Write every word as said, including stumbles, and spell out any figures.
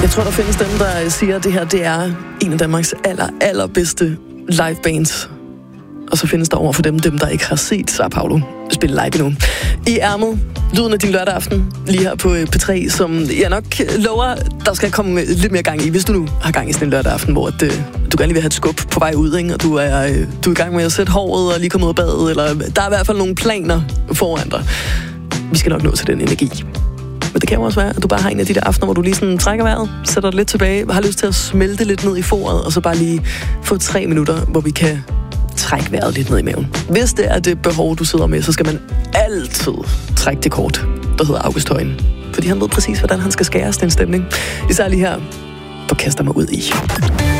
Jeg tror, der findes dem, der siger, at det her det er en af Danmarks aller, allerbedste livebands. Og så findes der over for dem, dem der ikke har set Sao Paulo spille live endnu. I ærmet, lyden af din lørdag aften, lige her på P tre, som jeg nok lover, der skal komme lidt mere gang i, hvis du nu har gang i sådan en lørdag aften, hvor at, uh, du gerne vil have et skub på vej ud, ikke? Og du er, uh, du er i gang med at sætte håret og lige komme ud af badet, eller der er i hvert fald nogle planer foran dig. Vi skal nok nå til den energi. Men det kan jo også være, at du bare har en af de der aftener, hvor du lige sådan trækker vejret, sætter dig lidt tilbage, har lyst til at smelte lidt ned i foret, og så bare lige få tre minutter, hvor vi kan trække vejret lidt ned i maven. Hvis det er det behov, du sidder med, så skal man altid trække det kort, der hedder August Højen. Fordi han ved præcis, hvordan han skal skære den stemning. Især lige her, hvor kaster mig ud i.